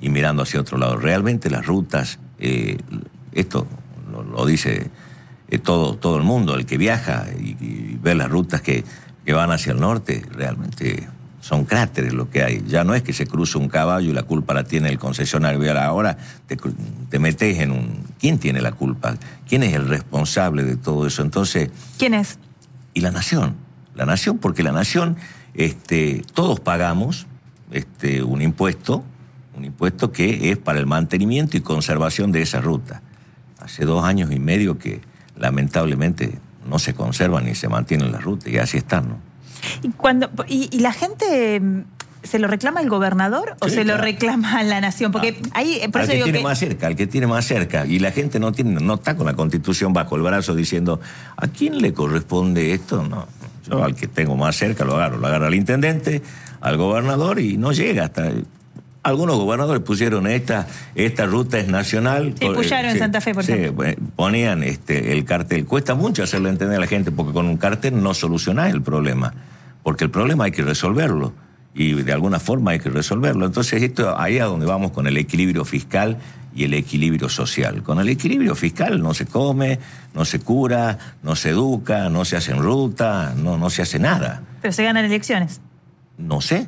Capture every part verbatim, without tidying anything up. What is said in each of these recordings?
y mirando hacia otro lado. Realmente las rutas, eh, esto lo, lo dice eh, todo, todo el mundo, el que viaja y, y ve las rutas que, que van hacia el norte, realmente son cráteres lo que hay. Ya no es que se cruza un caballo y la culpa la tiene el concesionario. Ahora te, te metes en un... ¿Quién tiene la culpa? ¿Quién es el responsable de todo eso? Entonces... ¿Quién es? Y la nación. La nación, porque la nación, este, todos pagamos este, un impuesto, un impuesto que es para el mantenimiento y conservación de esa ruta. Hace dos años y medio que lamentablemente no se conservan ni se mantienen las rutas, y así están, ¿no? ¿Y, cuando, y, y la gente se lo reclama el gobernador o sí, se claro. lo reclama la nación? Porque ah, ahí, por al eso que digo tiene que... más cerca, al que tiene más cerca. Y la gente no tiene, no está con la Constitución bajo el brazo diciendo, ¿a quién le corresponde esto? No, yo al que tengo más cerca lo agarro. Lo agarro al intendente, al gobernador, y no llega hasta... Algunos gobernadores pusieron esta, esta ruta es nacional. Sí, pusieron eh, en sí, Santa Fe, por sí, ejemplo. Ponían este, el cartel. Cuesta mucho hacerle entender a la gente, porque con un cartel no solucionás el problema. Porque el problema hay que resolverlo. Y de alguna forma hay que resolverlo. Entonces, esto ahí es a donde vamos con el equilibrio fiscal y el equilibrio social. Con el equilibrio fiscal no se come, no se cura, no se educa, no se hace en ruta, no, no se hace nada. Pero se ganan elecciones. No sé.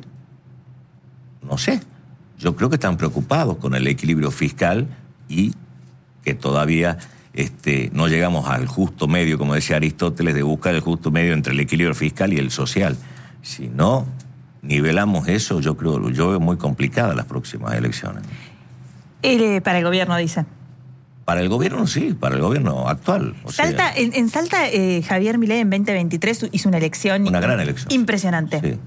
No sé. Yo creo que están preocupados con el equilibrio fiscal y que todavía este, no llegamos al justo medio, como decía Aristóteles, de buscar el justo medio entre el equilibrio fiscal y el social. Si no nivelamos eso, yo creo, yo veo muy complicadas las próximas elecciones. Eh, para el gobierno, dicen. Para el gobierno sí, para el gobierno actual. O Salta, sea, en, en Salta, eh, Javier Milei en veinte veintitrés hizo una elección... Una gran elección. Impresionante. Sí.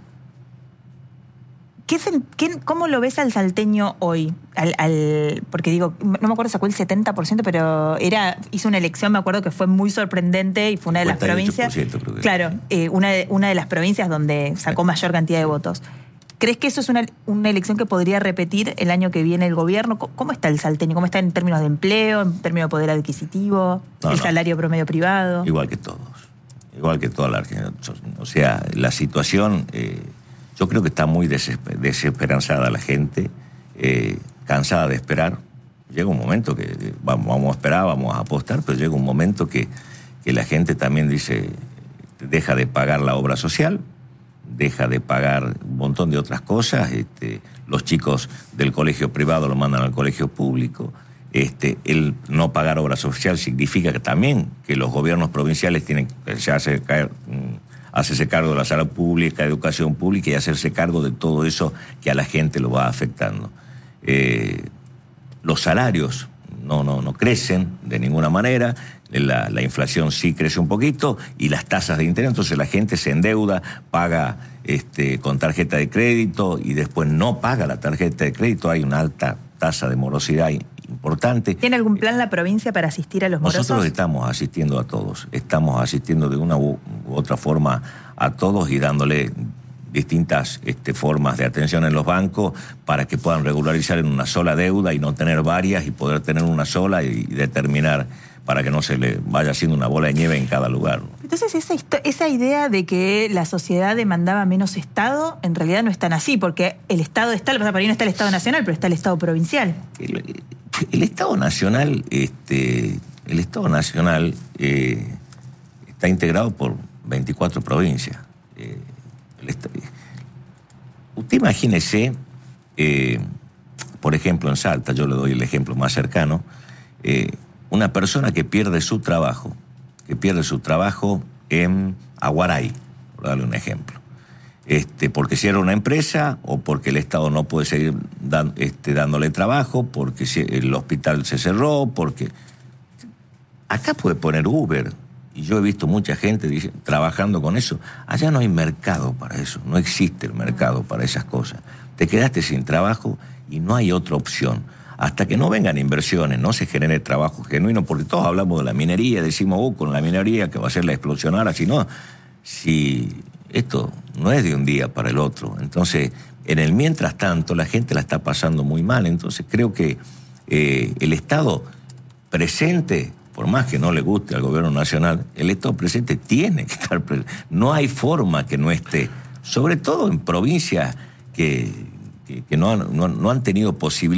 ¿Qué, qué, ¿Cómo lo ves al salteño hoy? Al, al, porque digo, no me acuerdo, sacó el setenta por ciento, pero era hizo una elección, me acuerdo que fue muy sorprendente y fue una de las provincias... Creo que claro, eh, una, de, una de las provincias donde sacó mayor cantidad de votos. ¿Crees que eso es una, una elección que podría repetir el año que viene el gobierno? ¿Cómo está el salteño? ¿Cómo está en términos de empleo, en términos de poder adquisitivo, no, el no. salario promedio privado? Igual que todos. Igual que toda la Argentina. O sea, la situación... Eh, Yo creo que está muy desesper- desesperanzada la gente, eh, cansada de esperar. Llega un momento que eh, vamos, vamos a esperar, vamos a apostar, pero llega un momento que, que la gente también dice, deja de pagar la obra social, deja de pagar un montón de otras cosas. Este, los chicos del colegio privado lo mandan al colegio público. Este, el no pagar obra social significa que también que los gobiernos provinciales tienen que ya hacer caer... Mm, hacerse cargo de la salud pública, educación pública y hacerse cargo de todo eso que a la gente lo va afectando. Eh, los salarios no, no, no crecen de ninguna manera, la, la inflación sí crece un poquito y las tasas de interés, entonces la gente se endeuda, paga este, con tarjeta de crédito y después no paga la tarjeta de crédito, hay una alta tasa de morosidad importante. ¿Tiene algún plan la provincia para asistir a los morosos? Nosotros estamos asistiendo a todos, estamos asistiendo de una u otra forma a todos y dándole distintas este, formas de atención en los bancos para que puedan regularizar en una sola deuda y no tener varias y poder tener una sola y, y determinar para que no se le vaya haciendo una bola de nieve en cada lugar. Entonces esa, esa idea de que la sociedad demandaba menos Estado, en realidad no es tan así, porque el Estado está, lo que pasa, por ahí no está el Estado nacional, pero está el Estado provincial. El, el Estado nacional, este, el Estado nacional eh, está integrado por veinticuatro provincias. Eh, el Estado, usted imagínese, eh, por ejemplo en Salta, yo le doy el ejemplo más cercano, eh, una persona que pierde su trabajo, que pierde su trabajo en Aguaray, por darle un ejemplo, este, porque cierra una empresa o porque el Estado no puede seguir dan, este, dándole trabajo, porque el hospital se cerró, porque... Acá puede poner Uber, y yo he visto mucha gente dice, trabajando con eso. Allá no hay mercado para eso, no existe el mercado para esas cosas. Te quedaste sin trabajo y no hay otra opción. Hasta que no vengan inversiones, no se genere trabajo genuino, porque todos hablamos de la minería, decimos, oh, con la minería que va a ser la explosionara, si no, si esto no es de un día para el otro. Entonces, en el mientras tanto, la gente la está pasando muy mal. Entonces, creo que eh, el Estado presente, por más que no le guste al gobierno nacional, el Estado presente tiene que estar presente. No hay forma que no esté, sobre todo en provincias que, que, que no, han, no, no han tenido posibilidad.